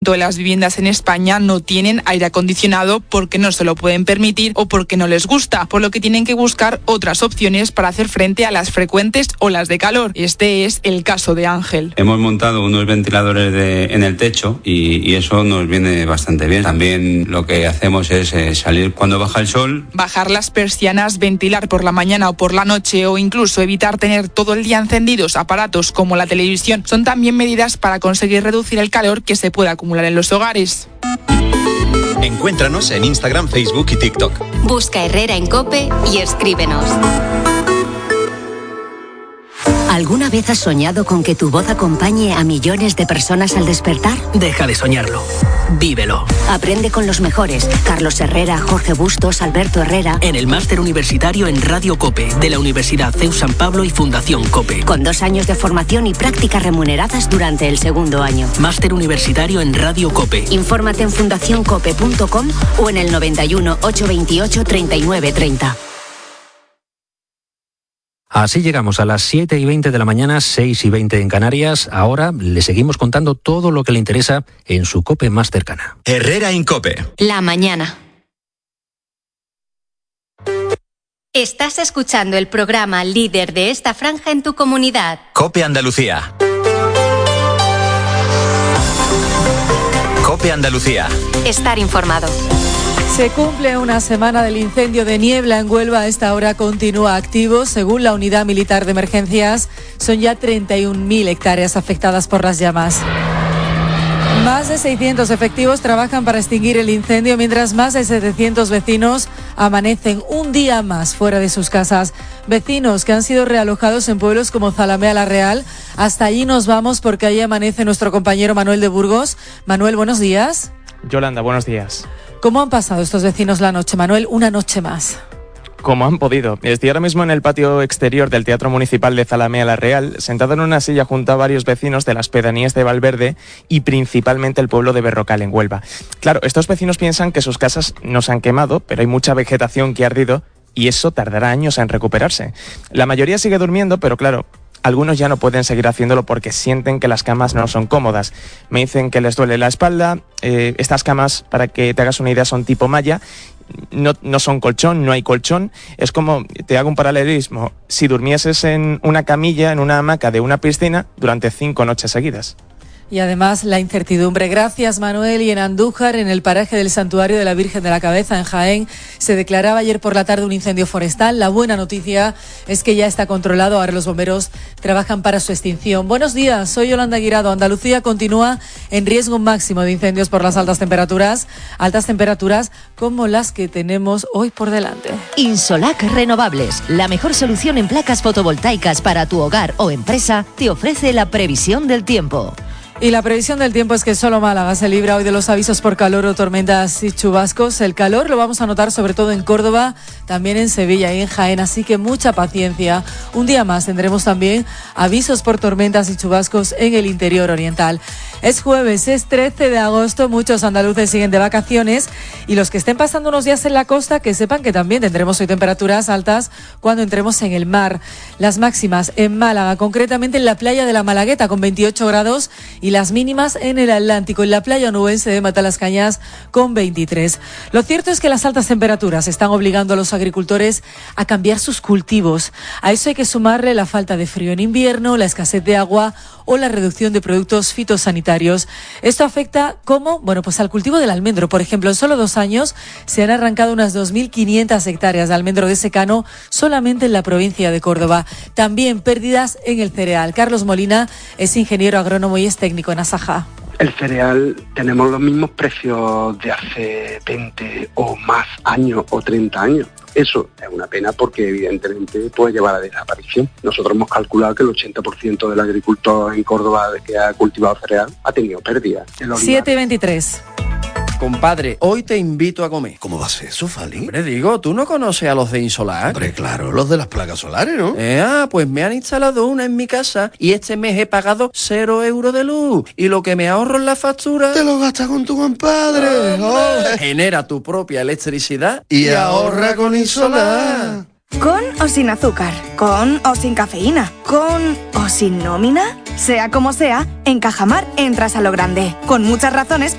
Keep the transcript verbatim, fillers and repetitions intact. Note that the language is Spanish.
de las viviendas en España no tienen aire acondicionado porque no se lo pueden permitir o porque no les gusta, por lo que tienen que buscar otras opciones para hacer frente a las frecuentes olas de calor. Este es el caso de Ángel. Hemos montado unos ventiladores de, en el techo y, y eso nos viene bastante bien. También lo que hacemos es eh, salir cuando baja el sol. Bajar las persianas, ventilar por la mañana o por la noche o incluso evitar tener todo el día encendidos aparatos como la televisión son también medidas para conseguir reducir el calor que se puede acumular en los hogares. Encuéntranos en Instagram, Facebook y TikTok. Busca Herrera en COPE y escríbenos. ¿Alguna vez has soñado con que tu voz acompañe a millones de personas al despertar? Deja de soñarlo. Vívelo. Aprende con los mejores. Carlos Herrera, Jorge Bustos, Alberto Herrera. En el máster universitario en Radio COPE de la Universidad C E U San Pablo y Fundación COPE. Con dos años de formación y prácticas remuneradas durante el segundo año. Máster universitario en Radio COPE. Infórmate en fundación cope punto com o en el noventa y uno, ochocientos veintiocho, treinta y nueve treinta. Así llegamos a las siete y veinte de la mañana, seis y veinte en Canarias. Ahora le seguimos contando todo lo que le interesa en su COPE más cercana. Herrera en COPE. La mañana. Estás escuchando el programa líder de esta franja en tu comunidad. COPE Andalucía. COPE Andalucía. Estar informado. Se cumple una semana del incendio de Niebla en Huelva. A esta hora continúa activo. Según la Unidad Militar de Emergencias, son ya treinta y un mil hectáreas afectadas por las llamas. Más de seiscientos efectivos trabajan para extinguir el incendio, mientras más de setecientos vecinos amanecen un día más fuera de sus casas. Vecinos que han sido realojados en pueblos como Zalamea la Real. Hasta allí nos vamos porque ahí amanece nuestro compañero Manuel de Burgos. Manuel, buenos días. Yolanda, buenos días. ¿Cómo han pasado estos vecinos la noche, Manuel? Una noche más. Como han podido. Estoy ahora mismo en el patio exterior del Teatro Municipal de Zalamea la Real, sentado en una silla junto a varios vecinos de las pedanías de Valverde y principalmente el pueblo de Berrocal, en Huelva. Claro, estos vecinos piensan que sus casas no se han quemado, pero hay mucha vegetación que ha ardido y eso tardará años en recuperarse. La mayoría sigue durmiendo, pero claro, algunos ya no pueden seguir haciéndolo porque sienten que las camas no son cómodas. Me dicen que les duele la espalda. Eh, estas camas, para que te hagas una idea, son tipo malla. No, no son colchón, no hay colchón. Es como, te hago un paralelismo, si durmieses en una camilla, en una hamaca de una piscina durante cinco noches seguidas. Y además la incertidumbre. Gracias, Manuel. Y en Andújar, en el paraje del Santuario de la Virgen de la Cabeza, en Jaén, se declaraba ayer por la tarde un incendio forestal. La buena noticia es que ya está controlado. Ahora los bomberos trabajan para su extinción. Buenos días, soy Yolanda Guirado. Andalucía continúa en riesgo máximo de incendios por las altas temperaturas. Altas temperaturas como las que tenemos hoy por delante. Insolac Renovables, la mejor solución en placas fotovoltaicas para tu hogar o empresa, te ofrece la previsión del tiempo. Y la previsión del tiempo es que solo Málaga se libra hoy de los avisos por calor o tormentas y chubascos. El calor lo vamos a notar sobre todo en Córdoba, también en Sevilla y en Jaén, así que mucha paciencia. Un día más tendremos también avisos por tormentas y chubascos en el interior oriental. Es jueves, es trece de agosto, muchos andaluces siguen de vacaciones y los que estén pasando unos días en la costa, que sepan que también tendremos hoy temperaturas altas cuando entremos en el mar. Las máximas en Málaga, concretamente en la playa de la Malagueta con veintiocho grados y las mínimas en el Atlántico, en la playa onubense de Matalascañas con veintitrés. Lo cierto es que las altas temperaturas están obligando a los agricultores a cambiar sus cultivos. A eso hay que sumarle la falta de frío en invierno, la escasez de agua o la reducción de productos fitosanitarios. Esto afecta, ¿cómo? Bueno, pues al cultivo del almendro. Por ejemplo, en solo dos años se han arrancado unas dos mil quinientas hectáreas de almendro de secano solamente en la provincia de Córdoba. También pérdidas en el cereal. Carlos Molina es ingeniero agrónomo y es técnico en Asaja. El cereal tenemos los mismos precios de hace veinte o más años o treinta años. Eso es una pena porque evidentemente puede llevar a desaparición. Nosotros hemos calculado que el ochenta por ciento del agricultor en Córdoba que ha cultivado cereal ha tenido pérdidas. siete y veintitrés. Compadre, hoy te invito a comer. ¿Cómo va a ser eso, Fali? Hombre, digo, ¿tú no conoces a los de Insolac? Hombre, claro, los de las placas solares, ¿no? Eh, ah, pues me han instalado una en mi casa y este mes he pagado cero euros de luz. Y lo que me ahorro en la factura... Te lo gastas con tu compadre. Oh, genera tu propia electricidad y, y ahorra con Insolac. ¿Con o sin azúcar? ¿Con o sin cafeína? ¿Con o sin nómina? Sea como sea, en Cajamar entras a lo grande, con muchas razones